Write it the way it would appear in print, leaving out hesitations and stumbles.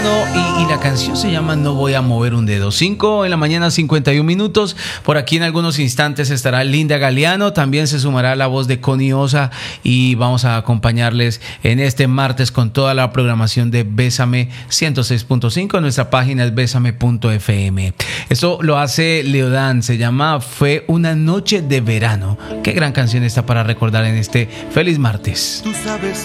Y la canción se llama No voy a mover un dedo. 5 de la mañana, 51 minutos. Por aquí en algunos instantes estará Linda Galeano. También se sumará la voz de Connie Osa. Y vamos a acompañarles en este martes con toda la programación de Bésame 106.5. Nuestra página es bésame.fm. Esto lo hace Leodán. Se llama Fue una noche de verano. Qué gran canción está para recordar en este feliz martes. Tú sabes